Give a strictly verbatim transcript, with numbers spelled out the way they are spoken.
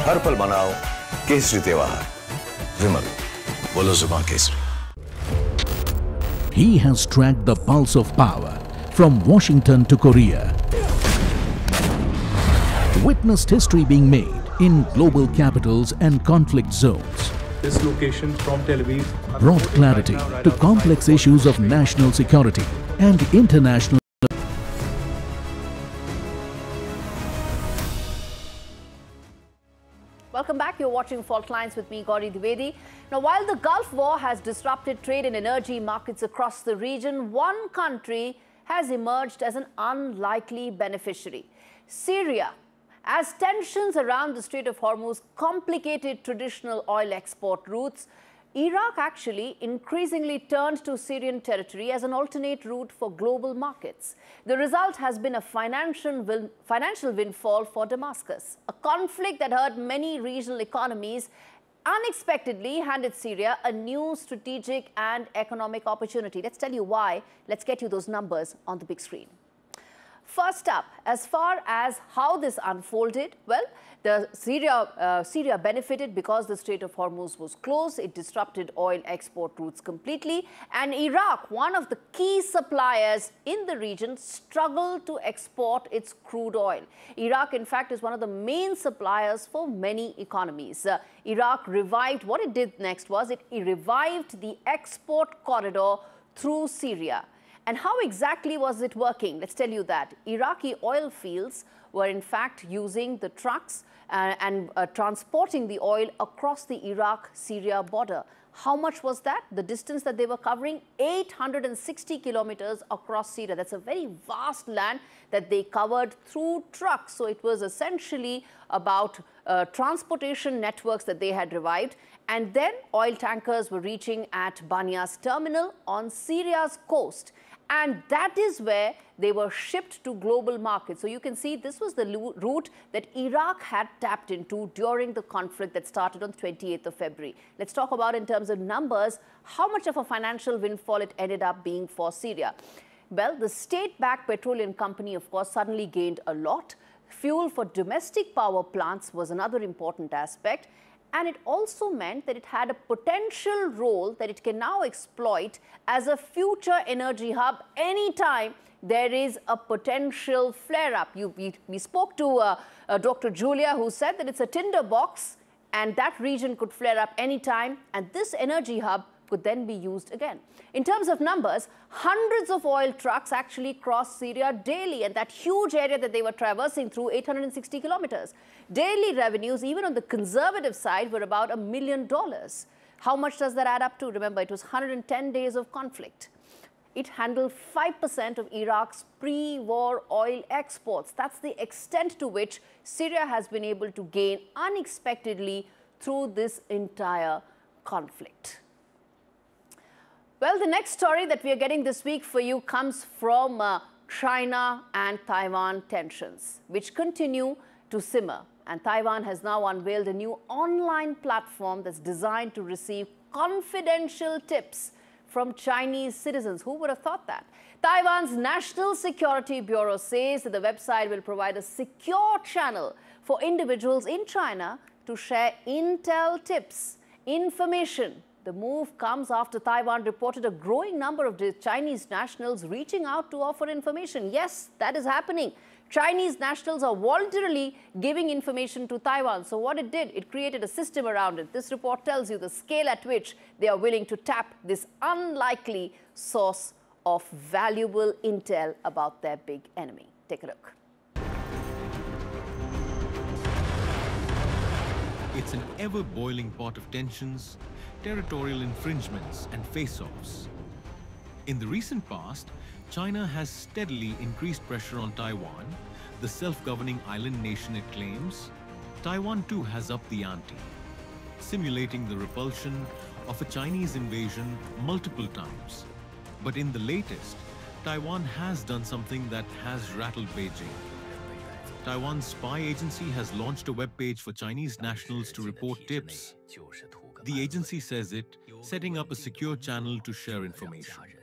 हर पल मनाओ केसरी त्योहार। विमल, बोलो जुबान Kesari. He has tracked the pulse of power from Washington to Korea. Witnessed history being made in global capitals and conflict zones. This location from Tel Aviv Brought clarity to complex issues of national security and international. Welcome back. You're watching Fault Lines with me, Gauri Dwivedi. Now, while the Gulf War has disrupted trade and energy markets across the region, one country has emerged as an unlikely beneficiary: Syria. As tensions around the Strait of Hormuz complicated traditional oil export routes, Iraq actually increasingly turned to Syrian territory as an alternate route for global markets. The result has been a financial, win financial windfall for Damascus. A conflict that hurt many regional economies unexpectedly handed Syria a new strategic and economic opportunity. Let's tell you why. Let's get you those numbers on the big screen. First up, as far as how this unfolded, well, the Syria, uh, Syria benefited because the Strait of Hormuz was closed. It disrupted oil export routes completely. And Iraq, one of the key suppliers in the region, struggled to export its crude oil. Iraq, in fact, is one of the main suppliers for many economies. Uh, Iraq revived, what it did next was it, it revived the export corridor through Syria. And how exactly was it working? Let's tell you that. Iraqi oil fields were in fact using the trucks uh, and uh, transporting the oil across the Iraq-Syria border. How much was that? The distance that they were covering, eight hundred sixty kilometers across Syria. That's a very vast land that they covered through trucks. So it was essentially about uh, transportation networks that they had revived. And then oil tankers were reaching at Banias terminal on Syria's coast. And that is where they were shipped to global markets. So you can see this was the route that Iraq had tapped into during the conflict that started on twenty-eighth of February. Let's talk about in terms of numbers, how much of a financial windfall it ended up being for Syria. Well, the state-backed petroleum company, of course, suddenly gained a lot. Fuel for domestic power plants was another important aspect. And it also meant that it had a potential role that it can now exploit as a future energy hub anytime there is a potential flare-up. We, we spoke to uh, uh, Doctor Julia, who said that it's a tinderbox and that region could flare up anytime, and this energy hub could then be used again. In terms of numbers, hundreds of oil trucks actually crossed Syria daily, and that huge area that they were traversing through, eight hundred sixty kilometers. Daily revenues, even on the conservative side, were about a million dollars. How much does that add up to? Remember, it was one hundred ten days of conflict. It handled five percent of Iraq's pre-war oil exports. That's the extent to which Syria has been able to gain unexpectedly through this entire conflict. Well, the next story that we are getting this week for you comes from uh, China and Taiwan tensions, which continue to simmer. And Taiwan has now unveiled a new online platform that's designed to receive confidential tips from Chinese citizens. Who would have thought that? Taiwan's National Security Bureau says that the website will provide a secure channel for individuals in China to share intel tips, information. The move comes after Taiwan reported a growing number of Chinese nationals reaching out to offer information. Yes, that is happening. Chinese nationals are voluntarily giving information to Taiwan. So what it did, it created a system around it. This report tells you the scale at which they are willing to tap this unlikely source of valuable intel about their big enemy. Take a look. It's an ever-boiling pot of tensions, territorial infringements and face-offs. In the recent past, China has steadily increased pressure on Taiwan, the self-governing island nation it claims. Taiwan too has upped the ante, simulating the repulsion of a Chinese invasion multiple times. But in the latest, Taiwan has done something that has rattled Beijing. Taiwan's spy agency has launched a webpage for Chinese nationals to report tips. The agency says it, setting up a secure channel to share information.